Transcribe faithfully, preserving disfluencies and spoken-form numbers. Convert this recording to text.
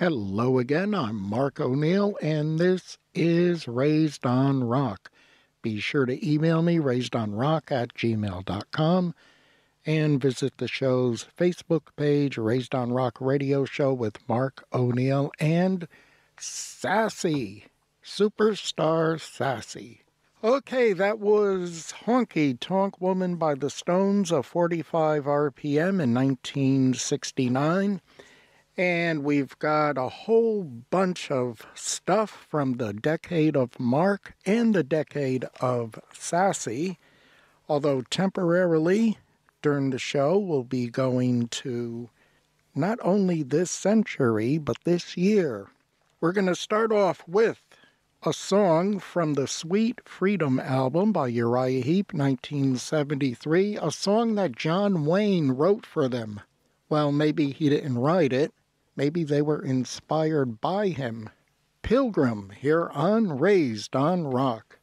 Hello again, I'm Mark O'Neill, and this is Raised on Rock. Be sure to email me, raisedonrock at gmail dot com, and visit the show's Facebook page, Raised on Rock Radio Show with Mark O'Neill and Sassy, Superstar Sassy. Okay, that was Honky Tonk Woman by the Stones of forty-five R P M in nineteen sixty-nine. And we've got a whole bunch of stuff from the decade of Mark and the decade of Sassy. Although temporarily during the show we'll be going to not only this century, but this year. We're going to start off with a song from the Sweet Freedom album by Uriah Heep, nineteen seventy-three, a song that John Wayne wrote for them. Well, maybe he didn't write it. Maybe they were inspired by him. Pilgrim, here on Raised on Rock.